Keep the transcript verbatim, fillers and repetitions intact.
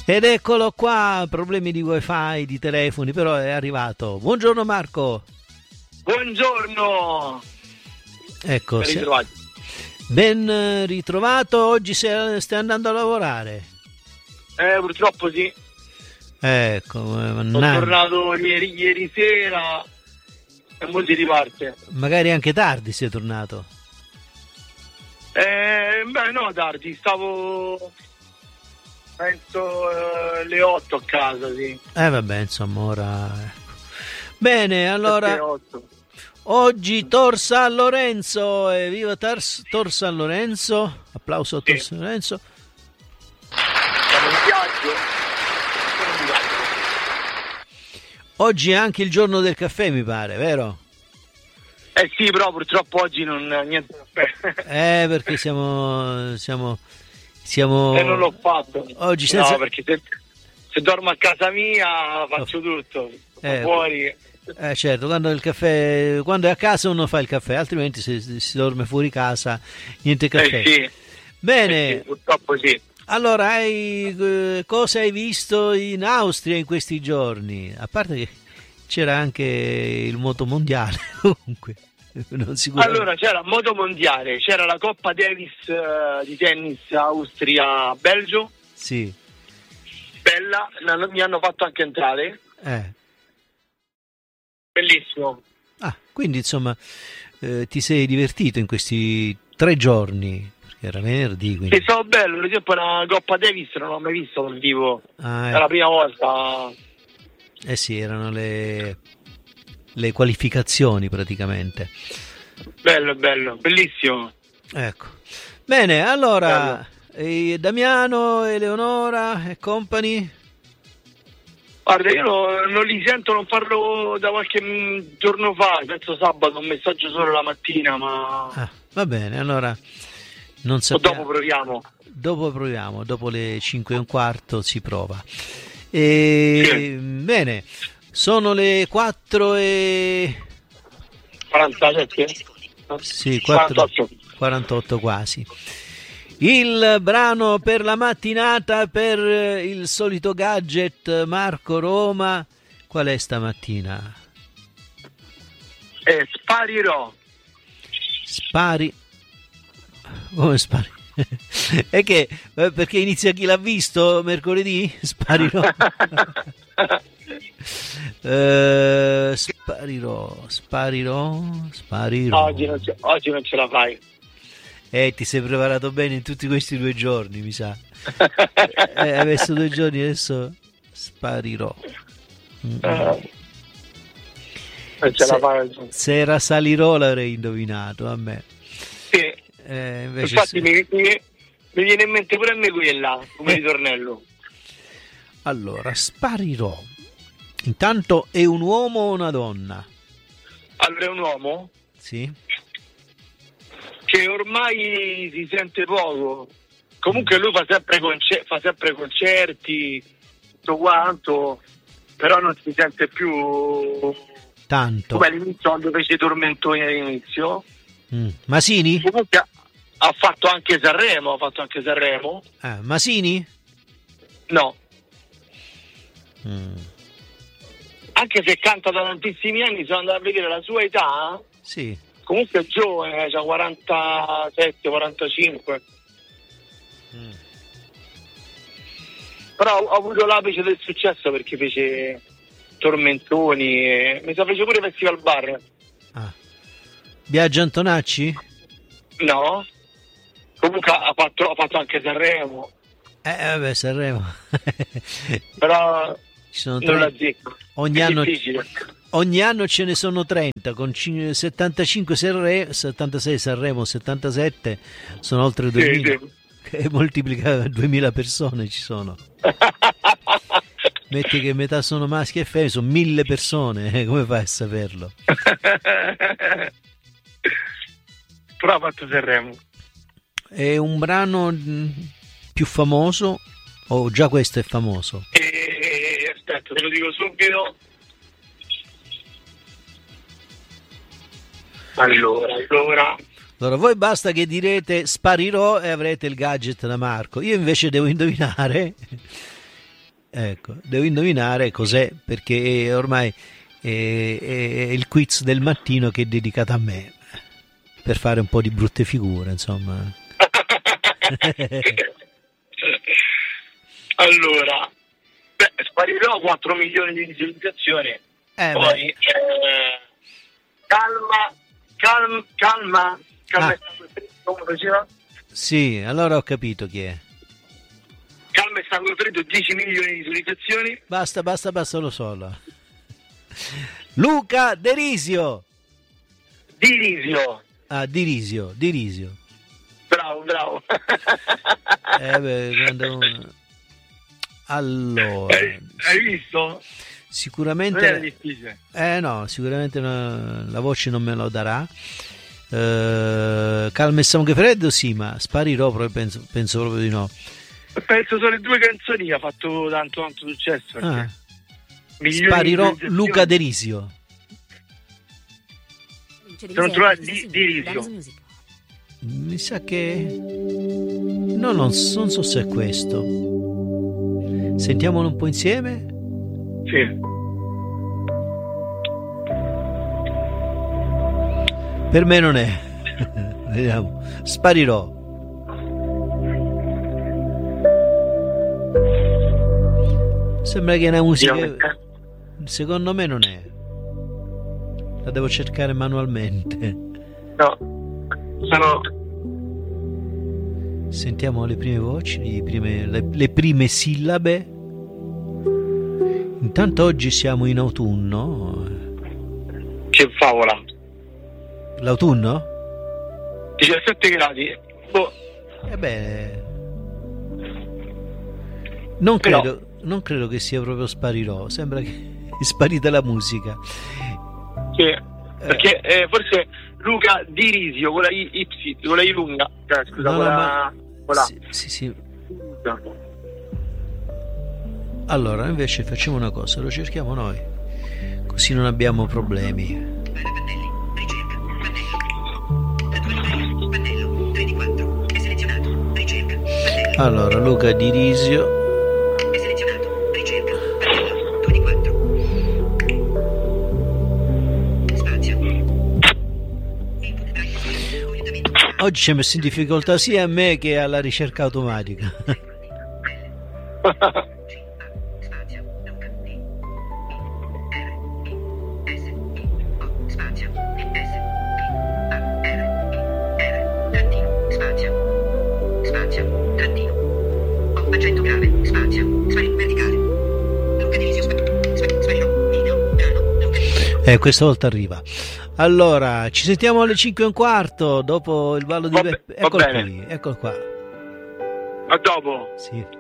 Ed eccolo qua, problemi di wifi, di telefoni, però è arrivato. Buongiorno Marco. Buongiorno. Ecco, Ben ritrovati. Ben ritrovato, oggi stai andando a lavorare? Eh, purtroppo sì. Ecco, sono tornato ieri, ieri sera e mo si riparte. Magari anche tardi sei tornato? Eh, beh no, tardi, stavo penso eh, le otto a casa, sì. Eh vabbè, insomma, ora ecco. Bene, allora oggi Tor San Lorenzo, e viva Tars, Tor San Lorenzo, applauso a Tor sì. San Lorenzo. Siamo in viaggio. Oggi è anche il giorno del caffè, mi pare, vero? Eh sì, però purtroppo oggi non niente caffè. Eh, perché siamo siamo siamo E non l'ho fatto. Oggi senza... No, perché se, se dormo a casa mia faccio tutto. Eh, fuori. Eh certo, quando il caffè quando è a casa uno fa il caffè, altrimenti se, se si dorme fuori casa niente caffè. Eh sì. Bene. Eh sì, purtroppo sì. Allora, hai, eh, cosa hai visto in Austria in questi giorni? A parte che c'era anche il moto mondiale, comunque. Non allora, c'era il moto mondiale, c'era la Coppa Davis uh, di tennis Austria-Belgio. Sì. Bella, mi hanno fatto anche entrare. Eh. Bellissimo. Ah, quindi insomma eh, ti sei divertito in questi tre giorni? Era venerdì, quindi. È stato bello, per esempio la Coppa Davis non l'ho mai visto dal vivo, ah, è la prima volta. Eh sì, erano le, le qualificazioni praticamente. Bello, bello, bellissimo. Ecco. Bene, allora, e Damiano, Eleonora e company? Guarda, io no, non li sento, non parlo da qualche giorno fa, penso sabato, un messaggio solo la mattina, ma... Ah, va bene, allora... Non sappiamo. Dopo proviamo. Dopo proviamo, dopo le cinque e un quarto si prova. E... Sì. Bene, sono le quattro e quarantasette? Sì, quattro... quarantotto quasi. Il brano per la mattinata per il solito gadget Marco Roma. Qual è stamattina? Eh, sparirò. Spari. Come spari? È che perché inizia Chi l'ha visto mercoledì? Sparirò. uh, sparirò, sparirò, sparirò. Oggi non, ce, oggi non ce la fai. Eh, ti sei preparato bene in tutti questi due giorni, mi sa. eh, hai messo due giorni, adesso sparirò. Mm. Uh, non ce se, la fai. Se era salirò l'avrei indovinato, a me. Sì. Eh, invece infatti sì. mi, mi, mi viene in mente pure a me quella come ritornello. Allora, sparirò. Intanto è un uomo o una donna? Allora è un uomo? Sì. Che ormai si sente poco. Comunque lui fa sempre, concer- fa sempre concerti, tutto quanto, però non si sente più tanto. Come all'inizio, quando fece Tormentoni all'inizio. Mm. Masini? Comunque ha fatto anche Sanremo, ha fatto anche Sanremo. Ah, Masini? No. Mm. Anche se canta da tantissimi anni, sono andato a vedere la sua età. Sì. Comunque è giovane, ha quarantasette quarantacinque. Mm. Però ha avuto l'apice del successo perché fece Tormentoni e mi sa fece pure Festival Bar. Ah. Biagio Antonacci? No. Comunque ha fatto, ha fatto anche Sanremo. Eh vabbè, Sanremo. Però ci sono non la zecco. Ogni anno, ogni anno ce ne sono trenta, con settantacinque Sanremo, settantasei Sanremo, settantasette sono oltre duemila. Sì, sì. Che moltiplica duemila persone ci sono. Metti che metà sono maschi e femmine, sono mille persone, eh, come fai a saperlo? Però ha fatto Sanremo. È un brano più famoso o già questo è famoso? E, aspetta, te lo dico subito. Allora, allora... Allora, voi basta che direte sparirò e avrete il gadget da Marco. Io invece devo indovinare Ecco, devo indovinare cos'è, perché ormai è, è il quiz del mattino che è dedicato a me, per fare un po' di brutte figure, insomma. Allora, beh, sparirò quattro milioni di visualizzazioni. Eh, Poi, eh, calma, calma, calma, calma, ah. come diceva? Sì, allora ho capito chi è. Calma e sangue freddo, dieci milioni di visualizzazioni. Basta, basta, basta, lo so. Là. Luca Derisio. Dirisio. Ah, Dirisio, Dirisio. Bravo, bravo. eh beh, quando... Allora, hai, hai visto? Sicuramente non era difficile. Eh no, sicuramente una, la voce non me lo darà. Uh, calma e sangue freddo, sì, ma sparirò proprio, penso, penso proprio di no. Penso sono le due canzoni che ha fatto tanto tanto successo. Ah. Sparirò Luca Derisio. Sono trovato di, Dirisio. Mi sa che no, non, non so se è questo. Sentiamolo un po' insieme. Sì. Per me non è. Vediamo. Sparirò. Sembra che è una musica. Secondo me non è. La devo cercare manualmente. No. Sono. Sentiamo le prime voci, le prime, le, le prime sillabe. Intanto oggi siamo in autunno. Che favola. L'autunno? diciassette gradi. Boh. Eh beh, non credo, non credo che sia proprio sparirò. Sembra che è sparita la musica. Sì, eh. Perché eh, forse Luca Dirisio con la I, y, con la I lunga. Cioè, scusa, no, con no, la, ma... con la... Sì, sì, sì. Allora, invece facciamo una cosa, lo cerchiamo noi, così non abbiamo problemi. Allora, Luca Dirisio. Oggi ci ha messo in difficoltà sia a me che alla ricerca automatica. Eh, questa volta arriva. Allora, ci sentiamo alle cinque e un quarto dopo il ballo di Va Beppe. be- Eccolo bene. qui, eccolo qua. A dopo. Sì.